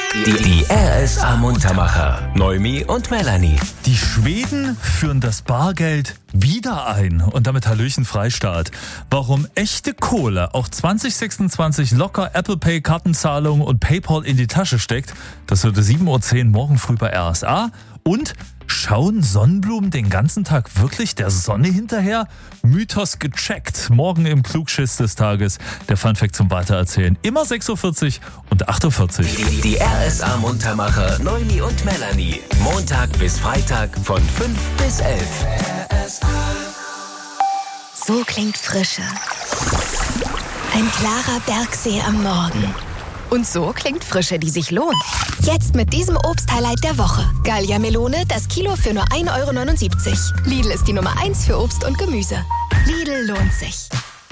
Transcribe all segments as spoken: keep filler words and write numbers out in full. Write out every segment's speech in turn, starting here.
Die, die R S A Muntermacher, Noemi und Melanie. Die Schweden führen das Bargeld wieder ein und damit Hallöchen Freistaat. Warum echte Kohle auch zwanzig sechsundzwanzig locker Apple Pay, Kartenzahlungen und PayPal in die Tasche steckt, das wird sieben Uhr zehn morgen früh bei R S A. Und schauen Sonnenblumen den ganzen Tag wirklich der Sonne hinterher? Mythos gecheckt. Morgen im Klugschiss des Tages. Der Funfact zum Weitererzählen. Immer sechs Uhr vierzig und acht Uhr vierzig. Die, die R S A Muntermacher, Noemi und Melanie. Montag bis Freitag von fünf bis elf. R S A. So klingt Frische. Ein klarer Bergsee am Morgen. Und so klingt Frische, die sich lohnt. Jetzt mit diesem Obst-Highlight der Woche. Gallia Melone, das Kilo für nur ein Euro neunundsiebzig. Lidl ist die Nummer eins für Obst und Gemüse. Lidl lohnt sich.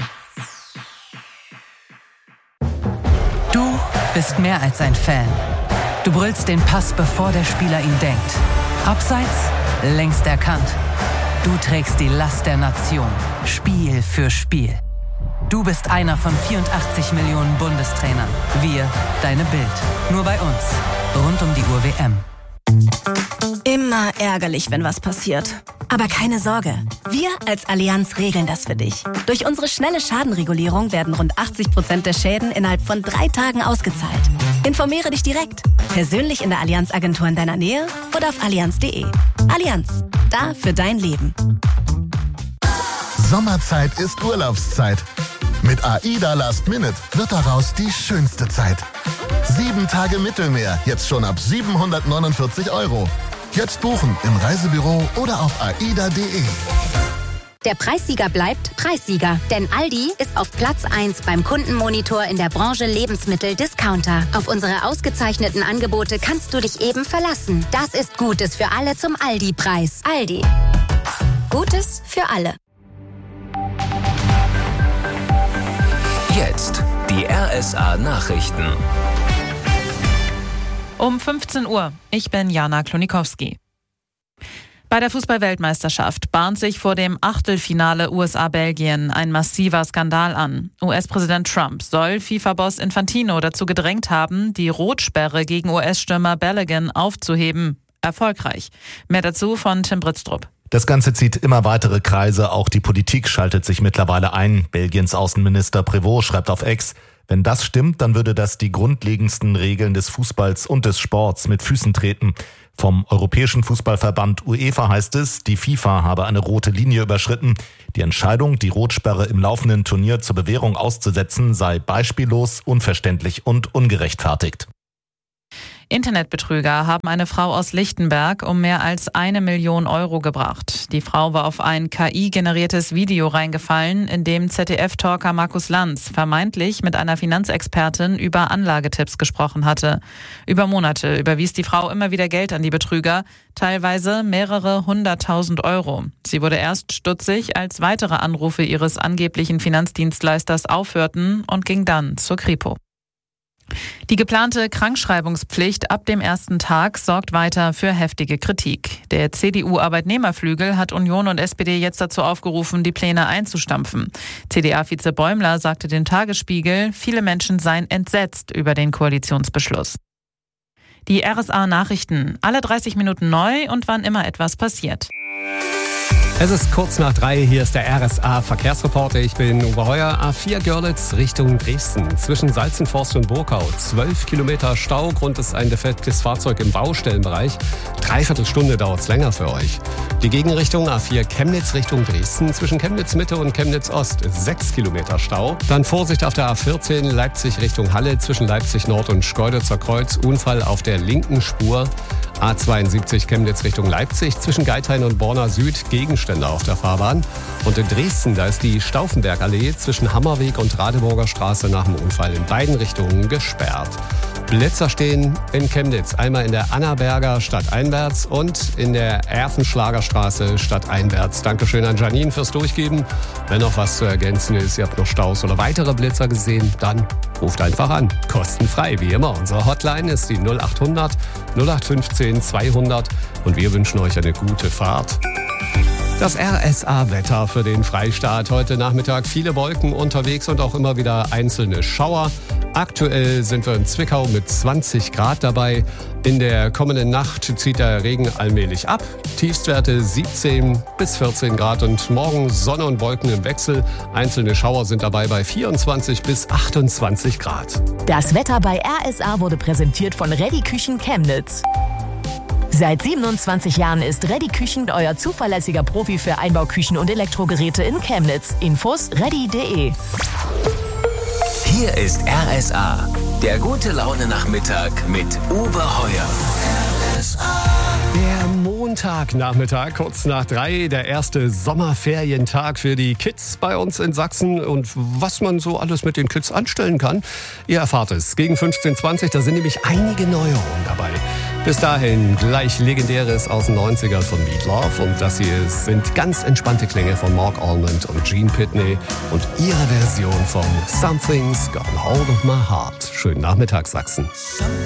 Du bist mehr als ein Fan. Du brüllst den Pass, bevor der Spieler ihn denkt. Abseits, längst erkannt. Du trägst die Last der Nation. Spiel für Spiel. Du bist einer von vierundachtzig Millionen Bundestrainern. Wir, deine Bild. Nur bei uns. Rund um die Uhr W M. Immer ärgerlich, wenn was passiert. Aber keine Sorge. Wir als Allianz regeln das für dich. Durch unsere schnelle Schadenregulierung werden rund achtzig Prozent der Schäden innerhalb von drei Tagen ausgezahlt. Informiere dich direkt. Persönlich in der Allianz-Agentur in deiner Nähe oder auf allianz punkt de. Allianz. Da für dein Leben. Sommerzeit ist Urlaubszeit. Mit AIDA Last Minute wird daraus die schönste Zeit. Sieben Tage Mittelmeer, jetzt schon ab siebenhundertneunundvierzig Euro. Jetzt buchen im Reisebüro oder auf aida punkt de. Der Preissieger bleibt Preissieger, denn Aldi ist auf Platz eins beim Kundenmonitor in der Branche Lebensmittel-Discounter. Auf unsere ausgezeichneten Angebote kannst du dich eben verlassen. Das ist Gutes für alle zum Aldi-Preis. Aldi. Gutes für alle. Jetzt die R S A Nachrichten. Um fünfzehn Uhr. Ich bin Jana Klonikowski. Bei der Fußball-Weltmeisterschaft bahnt sich vor dem Achtelfinale U S A-Belgien ein massiver Skandal an. U S-Präsident Trump soll FIFA-Boss Infantino dazu gedrängt haben, die Rotsperre gegen U S-Stürmer Balogun aufzuheben. Erfolgreich. Mehr dazu von Tim Britztrup. Das Ganze zieht immer weitere Kreise, auch die Politik schaltet sich mittlerweile ein. Belgiens Außenminister Prévost schreibt auf X, wenn das stimmt, dann würde das die grundlegendsten Regeln des Fußballs und des Sports mit Füßen treten. Vom Europäischen Fußballverband UEFA heißt es, die FIFA habe eine rote Linie überschritten. Die Entscheidung, die Rotsperre im laufenden Turnier zur Bewährung auszusetzen, sei beispiellos, unverständlich und ungerechtfertigt. Internetbetrüger haben eine Frau aus Lichtenberg um mehr als eine Million Euro gebracht. Die Frau war auf ein K I-generiertes Video reingefallen, in dem Z D F-Talker Markus Lanz vermeintlich mit einer Finanzexpertin über Anlagetipps gesprochen hatte. Über Monate überwies die Frau immer wieder Geld an die Betrüger, teilweise mehrere hunderttausend Euro. Sie wurde erst stutzig, als weitere Anrufe ihres angeblichen Finanzdienstleisters aufhörten und ging dann zur Kripo. Die geplante Krankschreibungspflicht ab dem ersten Tag sorgt weiter für heftige Kritik. Der C D U-Arbeitnehmerflügel hat Union und S P D jetzt dazu aufgerufen, die Pläne einzustampfen. C D A-Vize Bäumler sagte dem Tagesspiegel, viele Menschen seien entsetzt über den Koalitionsbeschluss. Die R S A-Nachrichten, alle dreißig Minuten neu und wann immer etwas passiert. Es ist kurz nach drei, hier ist der R S A-Verkehrsreporter. Ich bin Uwe Heuer, A vier Görlitz Richtung Dresden. Zwischen Salzenforst und Burkau, zwölf Kilometer Stau. Grund ist ein defektes Fahrzeug im Baustellenbereich. Dreiviertel Stunde dauert es länger für euch. Die Gegenrichtung A vier Chemnitz Richtung Dresden. Zwischen Chemnitz Mitte und Chemnitz Ost, sechs Kilometer Stau. Dann Vorsicht auf der A vierzehn Leipzig Richtung Halle. Zwischen Leipzig Nord und Schkeuditzer Kreuz. Unfall auf der linken Spur. A zweiundsiebzig Chemnitz Richtung Leipzig. Zwischen Geithain und Borna Süd Gegenstände auf der Fahrbahn. Und in Dresden, da ist die Stauffenbergallee zwischen Hammerweg und Radeburger Straße nach dem Unfall in beiden Richtungen gesperrt. Blitzer stehen in Chemnitz, einmal in der Annaberger stadteinwärts und in der Erfenschlagerstraße stadteinwärts. Dankeschön an Janine fürs Durchgeben. Wenn noch was zu ergänzen ist, ihr habt noch Staus oder weitere Blitzer gesehen, dann ruft einfach an. Kostenfrei, wie immer. Unsere Hotline ist die null acht hundert null acht fünfzehn zweihundert und wir wünschen euch eine gute Fahrt. Das R S A-Wetter für den Freistaat. Heute Nachmittag viele Wolken unterwegs und auch immer wieder einzelne Schauer. Aktuell sind wir in Zwickau mit zwanzig Grad dabei. In der kommenden Nacht zieht der Regen allmählich ab. Tiefstwerte siebzehn bis vierzehn Grad und morgen Sonne und Wolken im Wechsel. Einzelne Schauer sind dabei bei vierundzwanzig bis achtundzwanzig Grad. Das Wetter bei R S A wurde präsentiert von Reddy Küchen Chemnitz. Seit siebenundzwanzig Jahren ist Reddy Küchen euer zuverlässiger Profi für Einbauküchen und Elektrogeräte in Chemnitz. Infos reddy punkt de. Hier ist R S A, der gute Laune-Nachmittag mit Uwe Heuer. R S A. Der Montagnachmittag, kurz nach drei, der erste Sommerferientag für die Kids bei uns in Sachsen. Und was man so alles mit den Kids anstellen kann, ihr erfahrt es. Gegen fünfzehn Uhr zwanzig, da sind nämlich einige Neuerungen dabei. Bis dahin gleich Legendäres aus den neunzigern von Meat Love. Und das hier sind ganz entspannte Klänge von Mark Almond und Gene Pitney und ihre Version von Something's Got a Hold of My Heart. Schönen Nachmittag, Sachsen.